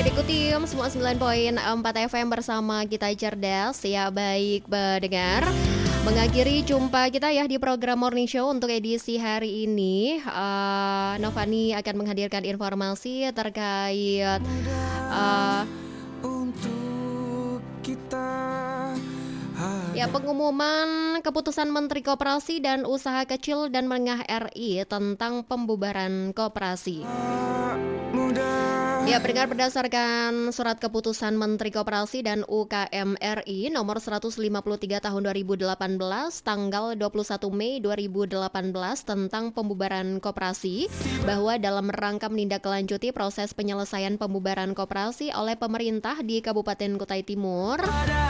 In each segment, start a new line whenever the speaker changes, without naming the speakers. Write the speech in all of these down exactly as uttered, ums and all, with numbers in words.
Ikuti semua sembilan koma empat F M bersama kita cerdas. Ya baik pendengar, mengakhiri jumpa kita ya di program Morning Show untuk edisi hari ini. uh, Novani akan menghadirkan informasi terkait uh, ya pengumuman keputusan Menteri Koperasi dan Usaha Kecil dan Menengah R I tentang pembubaran koperasi. Ya, pendengar, berdasarkan surat keputusan Menteri Koperasi dan U K M R I nomor seratus lima puluh tiga tahun dua ribu delapan belas tanggal dua puluh satu Mei dua ribu delapan belas tentang pembubaran koperasi, bahwa dalam rangka menindaklanjuti proses penyelesaian pembubaran koperasi oleh pemerintah di Kabupaten Kutai Timur,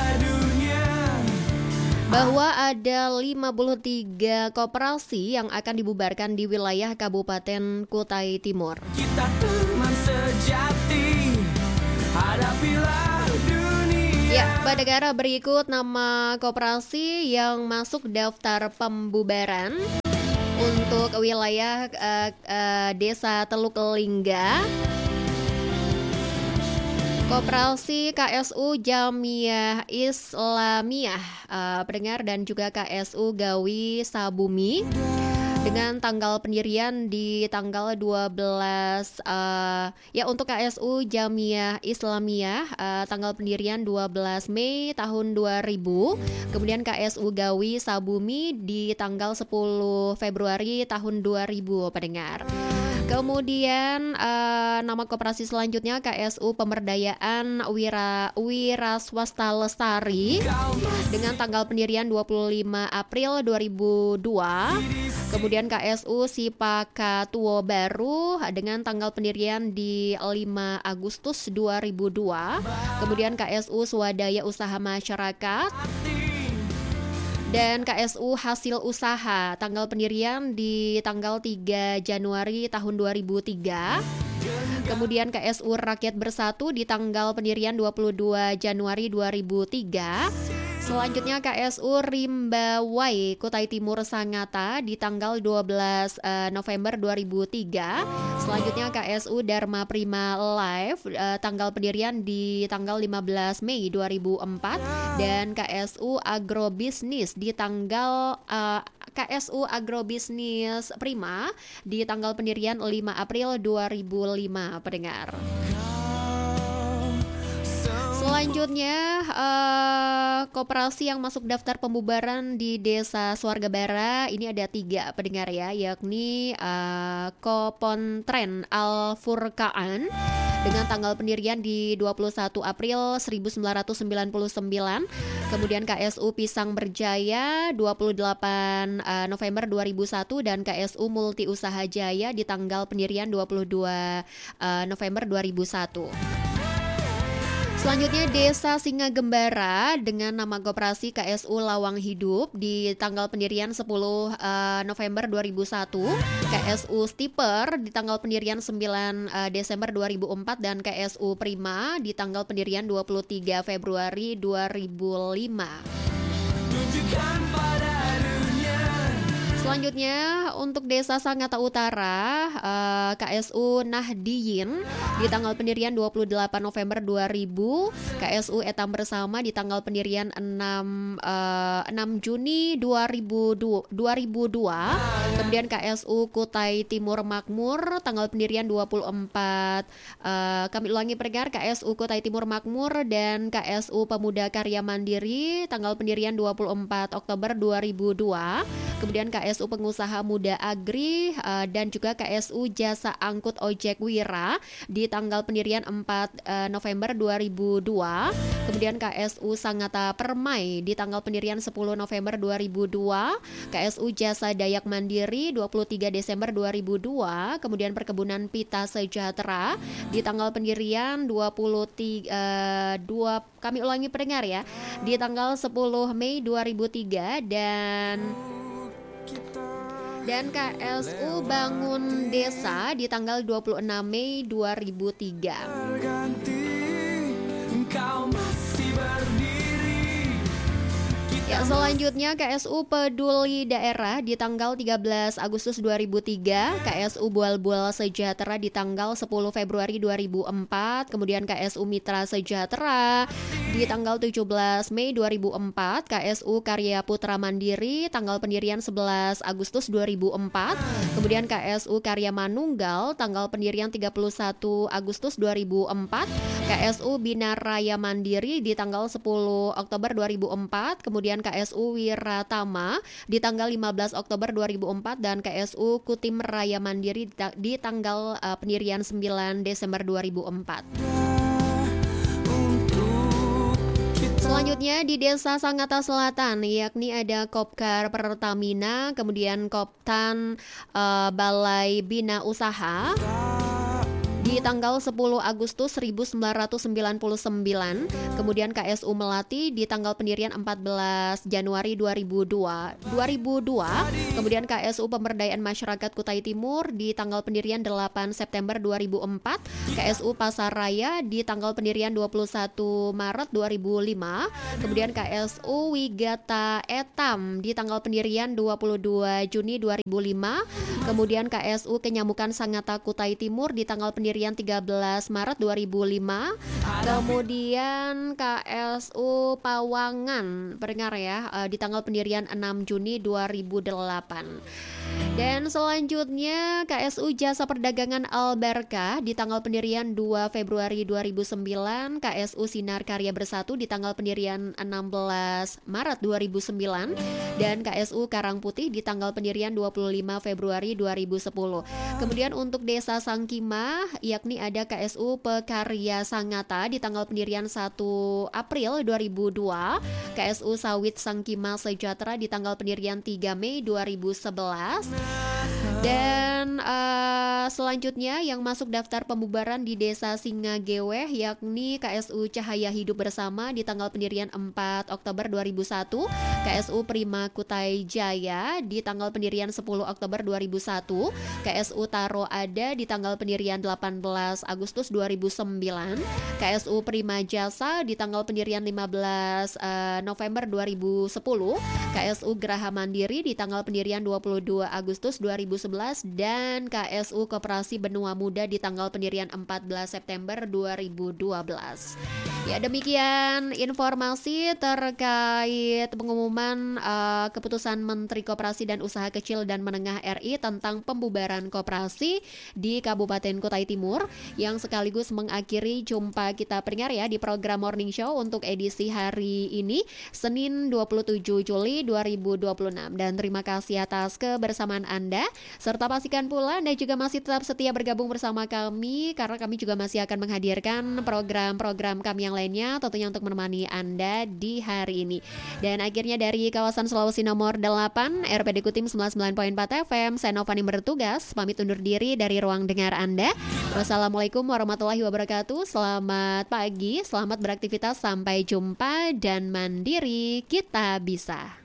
bahwa ada lima puluh tiga koperasi yang akan dibubarkan di wilayah Kabupaten Kutai Timur.
Kita teman sejati, hadapilah dunia.
Ya, pendengar, berikut nama koperasi yang masuk daftar pembubaran untuk wilayah uh, uh, Desa Teluk Lingga. Koperasi K S U Jamiah Islamiyah, uh, pendengar, dan juga K S U Gawi Sabumi dengan tanggal pendirian di tanggal dua belas uh, ya untuk K S U Jamiah Islamiyah uh, tanggal pendirian dua belas Mei tahun dua ribu, kemudian K S U Gawi Sabumi di tanggal sepuluh Februari tahun dua ribu, pendengar. Kemudian uh, nama koperasi selanjutnya K S U Pemberdayaan Wira Wira Swasta Lestari dengan tanggal pendirian dua puluh lima April dua ribu dua. Kemudian K S U Sipaka Tuo Baru dengan tanggal pendirian di lima Agustus dua ribu dua. Kemudian K S U Swadaya Usaha Masyarakat dan K S U Hasil Usaha, tanggal pendirian di tanggal tiga Januari tahun dua ribu tiga. Kemudian K S U Rakyat Bersatu di tanggal pendirian dua puluh dua Januari dua ribu tiga. Selanjutnya K S U Rimbawai Kutai Timur Sangatta di tanggal dua belas November dua ribu tiga. Selanjutnya K S U Dharma Prima Life, uh, tanggal pendirian di tanggal lima belas Mei dua ribu empat, dan K S U Agrobisnis di tanggal uh, K S U Agrobisnis Prima di tanggal pendirian lima April dua ribu lima, pendengar. Selanjutnya uh, koperasi yang masuk daftar pembubaran di Desa Swargabara ini ada tiga, pendengar ya, yakni uh, Kopontren Al Furqaan dengan tanggal pendirian di dua puluh satu April seribu sembilan ratus sembilan puluh sembilan. Kemudian K S U Pisang Berjaya dua puluh delapan uh, November dua ribu satu, dan K S U Multi Usaha Jaya di tanggal pendirian dua puluh dua uh, November dua ribu satu. Selanjutnya Desa Singagembara dengan nama koperasi K S U Lawang Hidup di tanggal pendirian sepuluh November dua ribu satu, K S U Stiper di tanggal pendirian sembilan Desember dua ribu empat, dan K S U Prima di tanggal pendirian dua puluh tiga Februari dua ribu lima. Selanjutnya untuk Desa Sangatta Utara, uh, K S U Nahdiyin di tanggal pendirian dua puluh delapan November dua ribu, K S U Etam Bersama di tanggal pendirian enam, uh, enam Juni dua ribu dua, kemudian K S U Kutai Timur Makmur tanggal pendirian dua puluh empat, uh, kami ulangi pendengar, K S U Kutai Timur Makmur dan K S U Pemuda Karya Mandiri tanggal pendirian dua puluh empat Oktober dua ribu dua, kemudian K S U Pengusaha Muda Agri uh, dan juga K S U Jasa Angkut Ojek Wira di tanggal pendirian empat November dua ribu dua, kemudian K S U Sangatta Permai di tanggal pendirian sepuluh November dua ribu dua, K S U Jasa Dayak Mandiri dua puluh tiga Desember dua ribu dua, kemudian Perkebunan Pita Sejahtera di tanggal pendirian dua puluh tiga, dua, kami ulangi pendengar ya, di tanggal sepuluh Mei dua ribu tiga, dan dan K S U Bangun Desa di tanggal dua puluh enam Mei dua ribu tiga. Ya, selanjutnya K S U Peduli Daerah di tanggal tiga belas Agustus dua ribu tiga, K S U Bual-Bual Sejahtera di tanggal sepuluh Februari dua ribu empat, kemudian K S U Mitra Sejahtera di tanggal tujuh belas Mei dua ribu empat, K S U Karya Putra Mandiri tanggal pendirian sebelas Agustus dua ribu empat, kemudian K S U Karya Manunggal tanggal pendirian tiga puluh satu Agustus dua ribu empat, K S U Bina Raya Mandiri di tanggal sepuluh Oktober dua ribu empat, kemudian K S U Wiratama di tanggal lima belas Oktober dua ribu empat, dan K S U Kutim Raya Mandiri di, ta- di tanggal uh, pendirian sembilan Desember dua ribu empat. Selanjutnya di Desa Sangatta Selatan, yakni ada Kopkar Pertamina, kemudian Koptan uh, Balai Bina Usaha di tanggal sepuluh Agustus seribu sembilan ratus sembilan puluh sembilan, kemudian K S U Melati di tanggal pendirian empat belas Januari dua ribu dua, kemudian K S U Pemberdayaan Masyarakat Kutai Timur di tanggal pendirian delapan September dua ribu empat, K S U Pasar Raya di tanggal pendirian dua puluh satu Maret dua ribu lima, kemudian K S U Wigata Etam di tanggal pendirian dua puluh dua Juni dua ribu lima, kemudian K S U Kenyamukan Sangatta Kutai Timur di tanggal pendirian tiga belas Maret dua ribu lima, kemudian K S U Pawangan, pendengar ya, di tanggal pendirian enam Juni dua ribu delapan. Dan selanjutnya K S U Jasa Perdagangan Alberka di tanggal pendirian dua Februari dua ribu sembilan, K S U Sinar Karya Bersatu di tanggal pendirian enam belas Maret dua ribu sembilan, dan K S U Karang Putih di tanggal pendirian dua puluh lima Februari dua ribu sepuluh. Kemudian untuk Desa Sangkimah, yakni ada K S U Pekarya Sangatta di tanggal pendirian satu April dua ribu dua, K S U Sawit Sangkima Sejahtera di tanggal pendirian tiga Mei dua ribu sebelas. Dan uh, selanjutnya yang masuk daftar pembubaran di Desa Singageweh yakni K S U Cahaya Hidup Bersama di tanggal pendirian empat Oktober dua ribu satu, K S U Prima Kutai Jaya di tanggal pendirian sepuluh Oktober dua ribu satu, K S U Taro Ada di tanggal pendirian delapan belas Agustus dua ribu sembilan, K S U Prima Jasa di tanggal pendirian lima belas uh, November dua ribu sepuluh, K S U Geraha Mandiri di tanggal pendirian dua puluh dua Agustus dua ribu sebelas, dan K S U Koperasi Benua Muda di tanggal pendirian empat belas September dua ribu dua belas. Ya, demikian informasi terkait pengumuman uh, keputusan Menteri Koperasi dan Usaha Kecil dan Menengah R I tentang pembubaran koperasi di Kabupaten Kutai Timur, yang sekaligus mengakhiri jumpa kita pendengar ya di program Morning Show untuk edisi hari ini Senin dua puluh tujuh Juli dua ribu dua puluh enam. Dan terima kasih atas kebersamaan Anda, serta pastikan pula Anda juga masih tetap setia bergabung bersama kami, karena kami juga masih akan menghadirkan program-program kami yang lainnya tentunya untuk menemani Anda di hari ini. Dan akhirnya dari kawasan Sulawesi nomor delapan, R P D Kutim sembilan puluh sembilan koma empat F M, saya Novani bertugas pamit undur diri dari ruang dengar Anda. Wassalamualaikum warahmatullahi wabarakatuh. Selamat pagi, selamat beraktivitas, sampai jumpa, dan mandiri kita bisa.